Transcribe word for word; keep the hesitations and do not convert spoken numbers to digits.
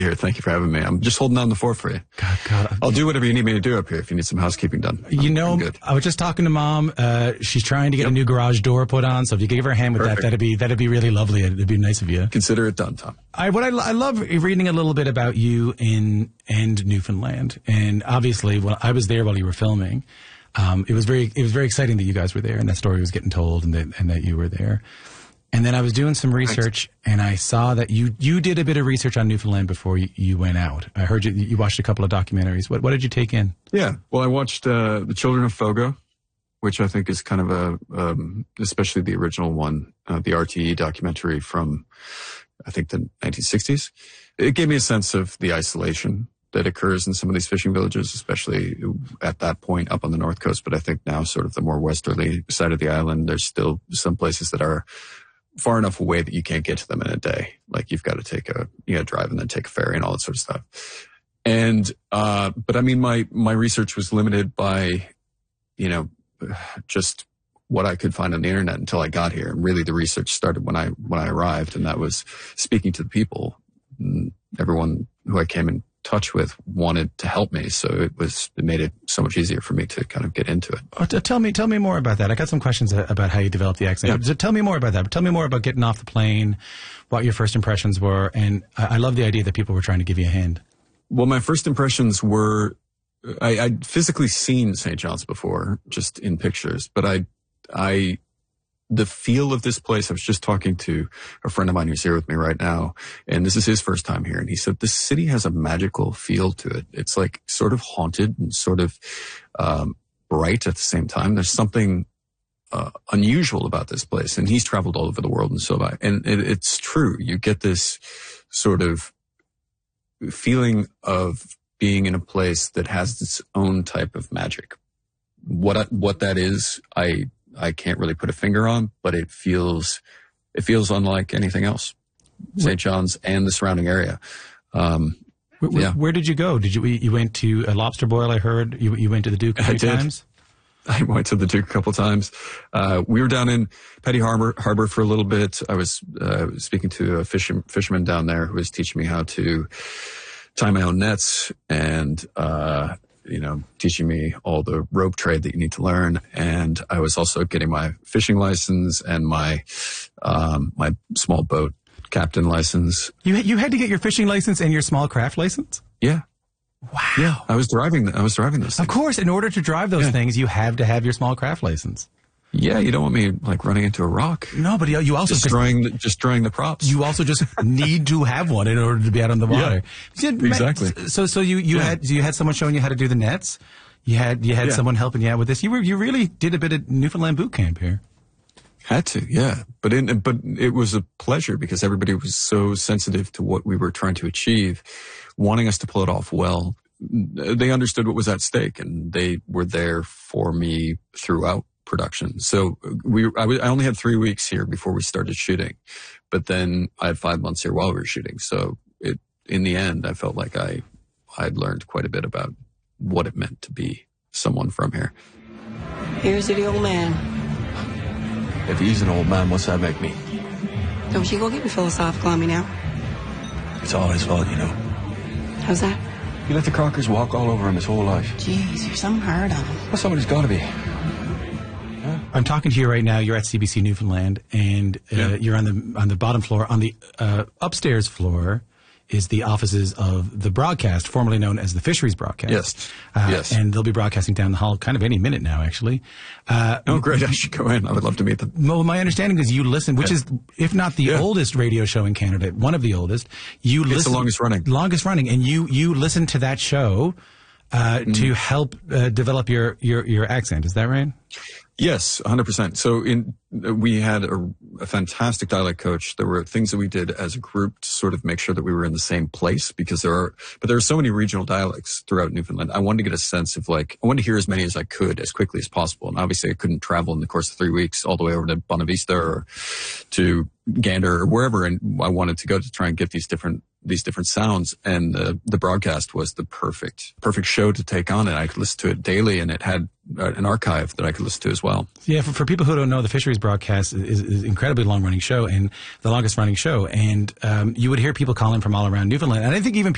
here. Thank you for having me. I'm just holding down the fort for you. God, God. I'll do whatever you need me to do up here if you need some housekeeping done. You I'm, know, I'm good. I was just talking to Mom. Uh, she's trying to get yep. a new garage door put on. So if you could give her a hand with Perfect. that, that'd be that'd be really lovely. It'd be nice of you. Consider it done, Tom. I what I, I love reading a little bit about you in and Newfoundland, and obviously, well, I was there while you were filming. Um, it was very it was very exciting that you guys were there, and that story was getting told, and that and that you were there. And then I was doing some research, and I saw that you, you did a bit of research on Newfoundland before you, you went out. I heard you you watched a couple of documentaries. What what did you take in? Yeah, well, I watched uh, The Children of Fogo, which I think is kind of a, um, especially the original one, uh, the R T E documentary from, I think, the nineteen sixties. It gave me a sense of the isolation that occurs in some of these fishing villages, especially at that point up on the north coast. But I think now sort of the more westerly side of the island, there's still some places that are far enough away that you can't get to them in a day. Like you've got to take a, you know, drive and then take a ferry and all that sort of stuff. And, uh, but I mean, my, my research was limited by, you know, just what I could find on the internet until I got here. And really the research started when I, when I arrived, and that was speaking to the people. And everyone who I came in touch with wanted to help me, so it was it made it so much easier for me to kind of get into it. Oh, t- tell me, tell me more about that. I got some questions about how you developed the accent. Yeah. Tell me more about that. Tell me more about getting off the plane, what your first impressions were, and I, I love the idea that people were trying to give you a hand. Well, my first impressions were I, I'd physically seen Saint John's before, just in pictures, but I, I. The feel of this place, I was just talking to a friend of mine who's here with me right now, and this is his first time here, and he said this city has a magical feel to it. It's like sort of haunted and sort of um, bright at the same time. There's something uh, unusual about this place, and he's traveled all over the world, and so have I. And it, it's true. You get this sort of feeling of being in a place that has its own type of magic. What what that is, I... I can't really put a finger on, but it feels, it feels unlike anything else. Saint John's and the surrounding area. Um, where, yeah. Where did you go? Did you, you went to a Lobster Boil? I heard you, you went to the Duke a few I did. times. I went to the Duke a couple times. Uh, we were down in Petty Harbor, Harbor for a little bit. I was, uh, speaking to a fish, fisherman down there who was teaching me how to tie my own nets and, uh, you know, teaching me all the rope trade that you need to learn. And I was also getting my fishing license and my, um, my small boat captain license. You, you had to get your fishing license and your small craft license? Yeah. Wow. Yeah. I was driving, I was driving those things. Of course, in order to drive those yeah. things, you have to have your small craft license. Yeah, you don't want me like running into a rock. No, but you also destroying the, destroying the props. You also just need to have one in order to be out on the water. Yeah, exactly. So, so you you yeah. had you had someone showing you how to do the nets. You had you had yeah. someone helping you out with this. You were you really did a bit of Newfoundland boot camp here. Had to, yeah. But in but it was a pleasure because everybody was so sensitive to what we were trying to achieve, wanting us to pull it off well. They understood what was at stake, and they were there for me throughout production. So we, I, I only had three weeks here before we started shooting, but then I had five months here while we were shooting. So it, in the end, I felt like I, I'd learned quite a bit about what it meant to be someone from here. Here's the old man. If he's an old man, what's that make me? Don't you go getting philosophical on me now. It's all his fault, you know. How's that? He let the Crockers walk all over him his whole life. Jeez, you're some hard on him. Well, somebody's got to be. I'm talking to you right now. You're at C B C Newfoundland, and uh, yeah. you're on the on the bottom floor. On the uh, upstairs floor is the offices of the broadcast, formerly known as the Fisheries Broadcast. Yes, uh, yes. And they'll be broadcasting down the hall kind of any minute now, actually. Uh, oh, great. I should go in. I would love to meet them. Well, my understanding is you listen, which yeah. is, if not the yeah. oldest radio show in Canada, one of the oldest. You it's listen, the longest running. Longest running. And you, you listen to that show uh, mm. to help uh, develop your, your, your accent. Is that right? Yes, one hundred percent. So in, we had a, a fantastic dialect coach. There were things that we did as a group to sort of make sure that we were in the same place because there are, but there are so many regional dialects throughout Newfoundland. I wanted to get a sense of like, I wanted to hear as many as I could as quickly as possible. And obviously I couldn't travel in the course of three weeks all the way over to Bonavista or to Gander or wherever. And I wanted to go to try and get these different these different sounds, and uh, the broadcast was the perfect, perfect show to take on it. I could listen to it daily, and it had uh, an archive that I could listen to as well. Yeah, for, for people who don't know, the Fisheries Broadcast is, is an incredibly long-running show and the longest-running show, and um, you would hear people calling from all around Newfoundland, and I think even